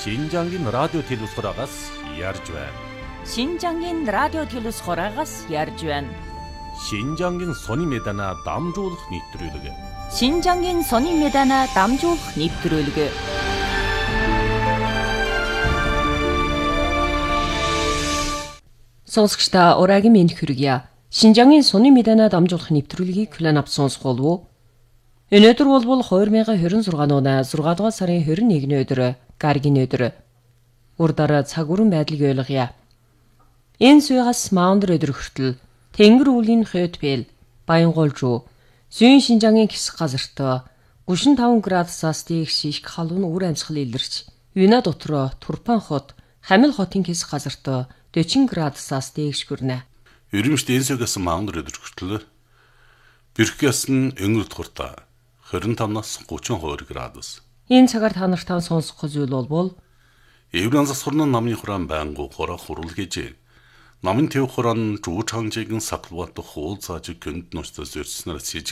신장인 라디오 телевизорагаас ярьж байна. 신장인 라디오 телевизорагаас ярьж байна. 신장인 сони медана дамжуулах нэвтрүүлэг. 신장인 сони медана дамжуулах нэвтрүүлэг. Сонсогчдаа ураагийн мэнд хүргье. 신장인 сони медана дамжуулах нэвтрүүлгийг хүлээн авч сонсох болов уу? Өнөөдөр бол 2026 оны 6 дугаар сарын 21-ний өдөр гаргийн өдөр. Урдаараа цаг үрэн байдлыг ойлгоё. Энэ суйгаас маундэр өдөр хүртэл Тэнгэр үүлгийн Хотбел, Баянгуулжуу, Зүйн Шинжангийн хэсэг газарт 35 градусаас дээш их халуун үр амьсгал илэрч, Юна дотроо Турпан хот, Хамил хотын хэсэг газарт 40 градусаас дээш хүрнэ. Ерөнхийдөө энэ суйгаас маундэр өдөр хүртэл Бэрхгээс нь өнгөрт хурта 25-наас 32 градус. Энэ цагаар та нартай сонсох зүйл бол Евран засварны намын хураан байнгу хураа хурал гэж намын төв хураан жуу чангжиг саклват хуул цааж гүнд ностос өрснөр